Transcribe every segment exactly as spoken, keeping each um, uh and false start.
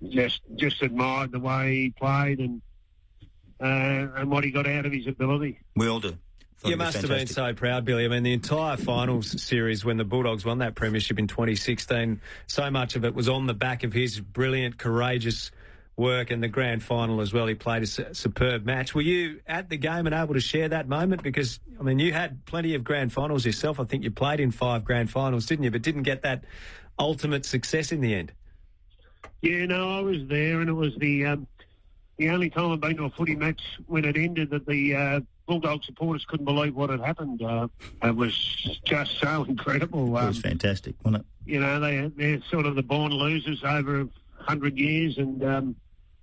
just just admired the way he played and uh, and what he got out of his ability. We all do. You must have been so proud, Billy. I mean, the entire finals series when the Bulldogs won that premiership in twenty sixteen, so much of it was on the back of his brilliant, courageous work, and the grand final as well. He played a su- superb match. Were you at the game and able to share that moment? Because, I mean, you had plenty of grand finals yourself. I think you played in five grand finals, didn't you? But didn't get that ultimate success in the end. Yeah, no, I was there, and it was the um, the only time I've been to a footy match when it ended that the uh, Bulldog supporters couldn't believe what had happened. Uh, it was just so incredible. Um, it was fantastic, wasn't it? You know, they, they're sort of the born losers over a hundred years, and um,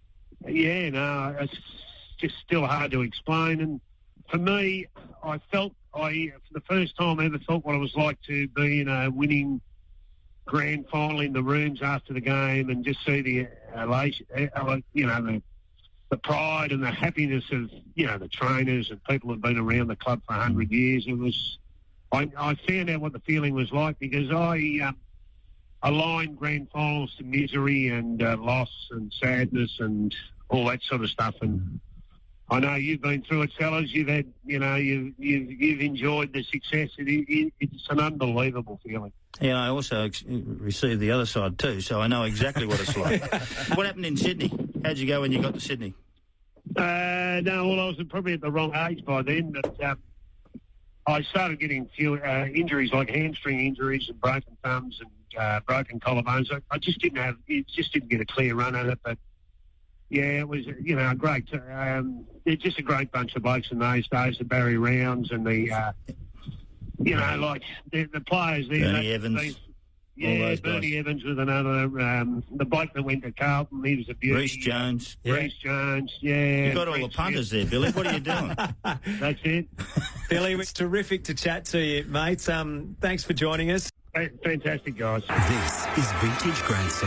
yeah, no, it's just still hard to explain. And for me, I felt I, for the first time, I ever felt what it was like to be in a winning grand final in the rooms after the game and just see the elation, you know, the the pride and the happiness of, you know, the trainers and people who've been around the club for a hundred years. It was, I, I found out what the feeling was like because I um, aligned grand finals to misery and uh, loss and sadness and all that sort of stuff. And I know you've been through it, fellas. You've had, you know, you've you've, you've enjoyed the success. It, it, it's an unbelievable feeling. Yeah, I also ex- received the other side too, so I know exactly what it's like. What happened in Sydney? How'd you go when you got to Sydney? Uh, no, well, I was probably at the wrong age by then, but um, I started getting few uh, injuries like hamstring injuries and broken thumbs and uh, broken collarbones. I, I just didn't have, it just didn't get a clear run at it, but yeah, it was, you know, great. Um, they're just a great bunch of blokes in those days, the Barry Rounds and the, uh, you know, like the, the players there. Bernie they, Evans. They, yeah, Bernie guys. Evans was another. Um, the bloke that went to Carlton, he was a beauty. Reece Jones. Uh, Reece yeah. Jones, yeah. You've got all the punters there, Billy. What are you doing? That's it. Billy, it's terrific to chat to you, mates. Um, thanks for joining us. Fantastic, guys. This is Vintage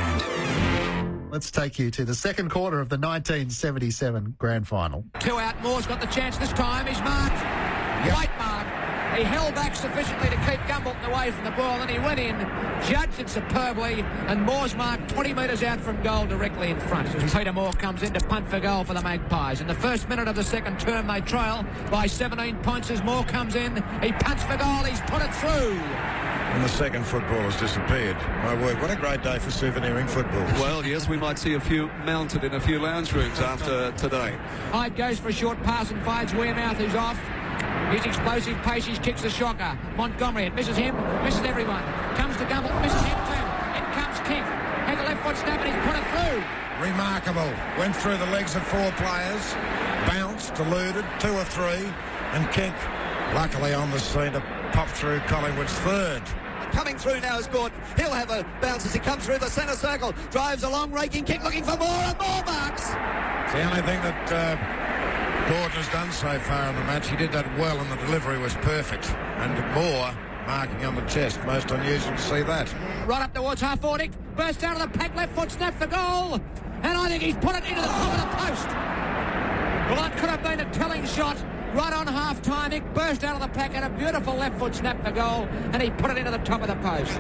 Grandstand. Let's take you to the second quarter of the nineteen seventy-seven Grand Final. Two out, Moore's got the chance this time. He's marked. Yep. Right mark. He held back sufficiently to keep Gumbleton away from the ball, and he went in, judged it superbly, and Moore's marked twenty metres out from goal directly in front. As Peter Moore comes in to punt for goal for the Magpies. In the first minute of the second term, they trail by seventeen points as Moore comes in. He punts for goal. He's put it through. And the second football has disappeared. My word, what a great day for souveniring football. Well, yes, we might see a few mounted in a few lounge rooms after today. Hyde goes for a short pass and finds Wearmouth, who's off. His explosive pace, he kicks the shocker. Montgomery, it misses him, misses everyone. Comes to Gumbel, misses him too. In comes King. Has a left foot snap and he's put it through. Remarkable. Went through the legs of four players. Bounced, eluded, two or three. And Kink, luckily on the scene to pop through Collingwood's third. Coming through now is Gordon. He'll have a bounce as he comes through the centre circle. Drives a long raking kick looking for more and more marks. It's the only thing that uh, Gordon has done so far in the match. He did that well and the delivery was perfect. And Moore marking on the chest. Most unusual to see that. Right up towards half forward. Burst out of the pack, left foot snap for goal. And I think he's put it into the top of the post. Well, that could have been a telling shot. Right on half-time, Ick burst out of the pack and a beautiful left-foot snap for goal, and he put it into the top of the post.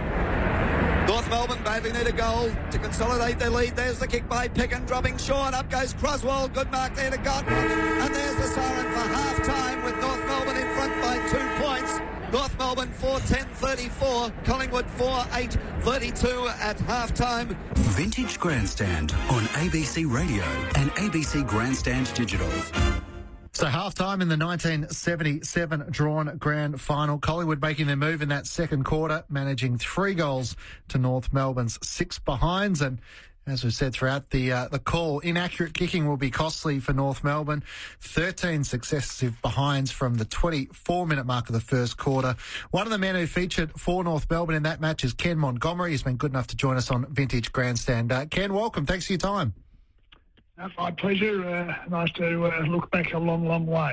North Melbourne badly need a goal to consolidate their lead. There's the kick by Picken, dropping short. Up goes Croswell. Good mark there to Godwin. And there's the siren for half-time with North Melbourne in front by two points. North Melbourne four ten thirty-four, Collingwood four eight thirty-two at half-time. Vintage Grandstand on A B C Radio and A B C Grandstand Digital. So half-time in the nineteen seventy-seven drawn grand final. Collingwood making their move in that second quarter, managing three goals to North Melbourne's six behinds. And as we said throughout the uh, the call, inaccurate kicking will be costly for North Melbourne. thirteen successive behinds from the twenty-four minute mark of the first quarter. One of the men who featured for North Melbourne in that match is Ken Montgomery. He's been good enough to join us on Vintage Grandstand. Uh, Ken, welcome. Thanks for your time. Uh, my pleasure. Uh, nice to uh, look back a long, long way.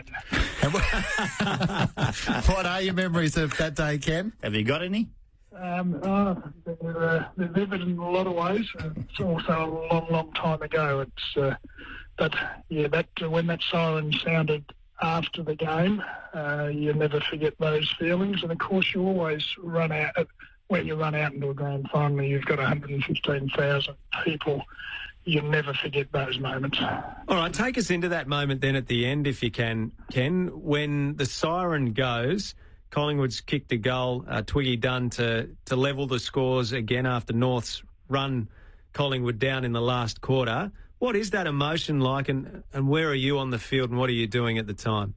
What are your memories of that day, Ken? Have you got any? Um, uh, they're, uh, they're vivid in a lot of ways. Uh, it's also a long, long time ago. It's uh, but yeah, that uh, when that siren sounded after the game, uh, you never forget those feelings. And of course, you always run out when you run out into a grand final. You've got one hundred fifteen thousand people you never forget those moments. All right, take us into that moment then at the end, if you can, Ken. When the siren goes, Collingwood's kicked a goal, uh, Twiggy Dunn to, to level the scores again after North's run Collingwood down in the last quarter. What is that emotion like, and, and where are you on the field, and what are you doing at the time?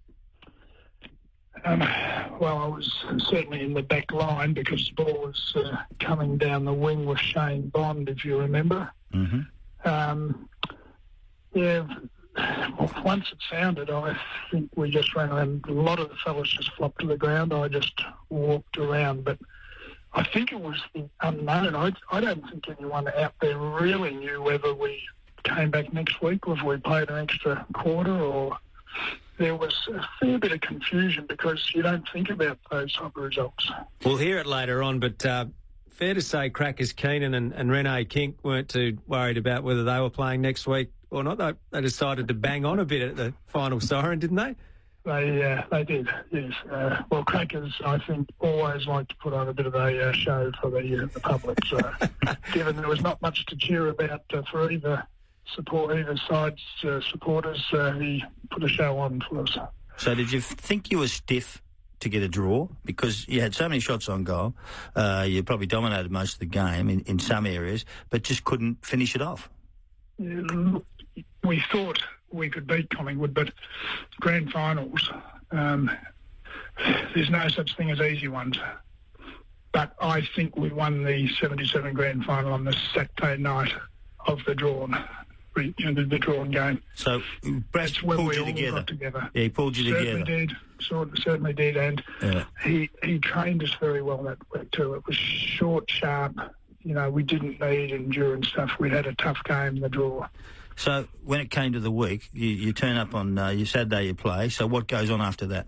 Um, well, I was certainly in the back line because the ball was uh, coming down the wing with Shane Bond, if you remember. Mm-hmm. Um, yeah, once it sounded, I think we just ran around. A lot of the fellas just flopped to the ground. I just walked around, but I think it was the unknown. I, I don't think anyone out there really knew whether we came back next week or if we played an extra quarter, or there was a fair bit of confusion because you don't think about those type of results. We'll hear it later on, but uh, fair to say Crackers Keenan and, and Rene Kink weren't too worried about whether they were playing next week or not. They, they decided to bang on a bit at the final siren, didn't they? They uh, they did, yes. Uh, well, Crackers, I think, always like to put on a bit of a uh, show for the, uh, the public. So, given there was not much to cheer about uh, for either support, either side's uh, supporters, uh, he put a show on for us. So, did you think you were stiff to get a draw? Because you had so many shots on goal, uh, you probably dominated most of the game in, in some areas, but just couldn't finish it off. Yeah, we thought we could beat Collingwood, but grand finals, um, there's no such thing as easy ones. But I think we won the seventy-seven grand final on the Saturday night of the drawn, you know, the, the drawn game. So Brass pulled we you all together. got together. Yeah, he pulled you certainly together. Did, sort, certainly did, and yeah. he he trained us very well that week too. It was short, sharp. You know, we didn't need endurance stuff. We had a tough game in the draw. So when it came to the week, you, you turn up on uh, your Saturday you play. So what goes on after that?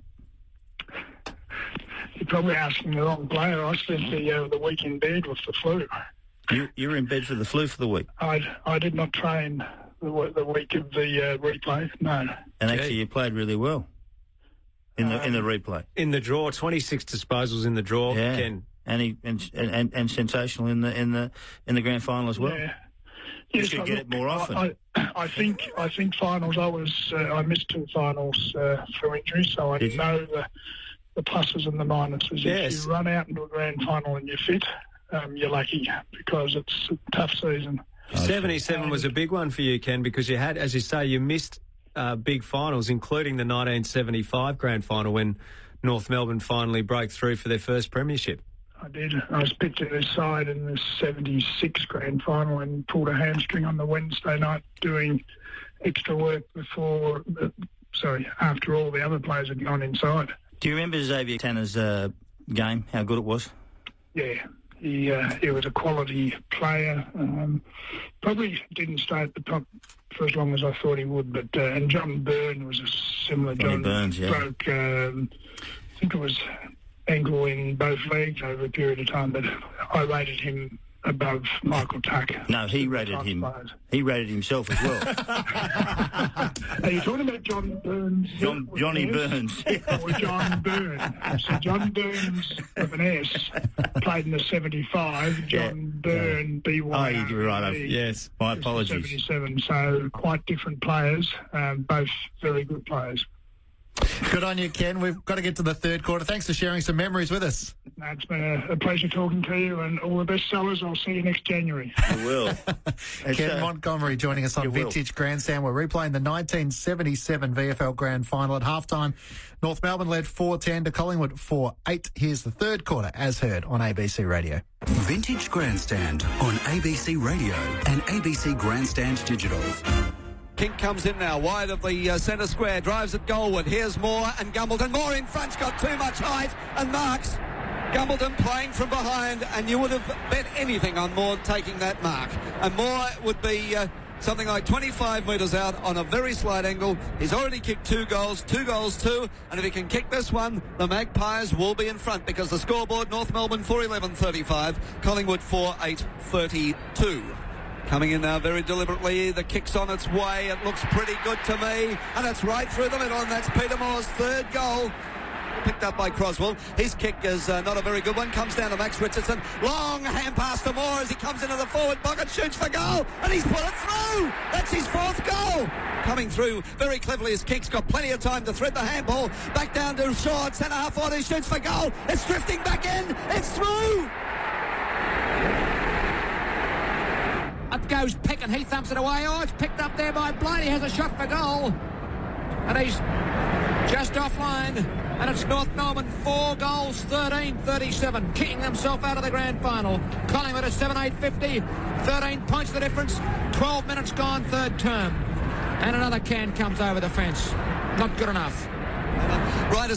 You're probably asking the wrong player. I spent the uh, the week in bed with the flu. You you were in bed for the flu for the week? I I did not train the, the week of the uh, replay, no. And actually you played really well in the um, in the replay. In the draw, twenty-six disposals in the draw, yeah. Ken. And, he, and and and sensational in the in the in the grand final as well. Yeah. You yes, should I get look, it more often. I, I, I think I think finals. I was uh, I missed two finals uh, through injury, so I know the the pluses and the minuses. Yes. If you run out into a grand final and you're fit, um, you're lucky because it's a tough season. seventy-seven was a big one for you, Ken, because you had, as you say, you missed uh, big finals, including the nineteen seventy-five grand final when North Melbourne finally broke through for their first premiership. I did. I was picked to this side in the seventy-six grand final and pulled a hamstring on the Wednesday night doing extra work before, uh, sorry, after all the other players had gone inside. Do you remember Xavier Tanner's uh, game, how good it was? Yeah. He, uh, he was a quality player. Um, probably didn't stay at the top for as long as I thought he would. But uh, and John Byrne was a similar. Johnny John Burns, yeah. Broke, um, I think it was ankle in both legs over a period of time, but I rated him above Michael Tuck. No, he rated him. Players. He rated himself as well. Are you talking about John Burns? John, Johnny Burns. Or John Byrne. So John Burns with an S played in the seventy-five. John yeah. Byrne, B one. Oh, you're right. Yes, my apologies. seventy-seven, so quite different players, um, both very good players. Good on you, Ken. We've got to get to the third quarter. Thanks for sharing some memories with us. No, it's been a, a pleasure talking to you, and all the best sellers. I'll see you next January. I will. Ken uh, Montgomery joining us on Vintage Grandstand. We're replaying the nineteen seventy-seven V F L Grand Final at halftime. North Melbourne led four ten to Collingwood four eight. Here's the third quarter, as heard on A B C Radio. Vintage Grandstand on A B C Radio and A B C Grandstand Digital. King comes in now, wide of the uh, centre square, drives at goalward. Here's Moore and Gumbleton. Moore in front's got too much height and marks. Gumbleton playing from behind, and you would have bet anything on Moore taking that mark. And Moore would be uh, something like twenty-five metres out on a very slight angle. He's already kicked two goals, two goals two, and if he can kick this one, the Magpies will be in front because the scoreboard, North Melbourne four eleven thirty-five, Collingwood four eight thirty-two. Coming in now very deliberately, the kick's on its way, it looks pretty good to me, and it's right through the middle, and that's Peter Moore's third goal. Picked up by Croswell. His kick is uh, not a very good one, comes down to Max Richardson. Long hand pass to Moore as he comes into the forward pocket, shoots for goal, and he's put it through! through. That's his fourth goal. Coming through very cleverly as Kicks got plenty of time to thread the handball back down to Shaw at centre half forward. He shoots for goal. It's drifting back in. It's through. Up goes Pick and he thumps it away. Oh, it's picked up there by Blaney. Has a shot for goal. And he's just offline. And it's North Melbourne four goals, thirteen thirty-seven, kicking themselves out of the grand final. Collingwood at seven eight fifty, thirteen points the difference, twelve minutes gone, third term. And another can comes over the fence. Not good enough. Right.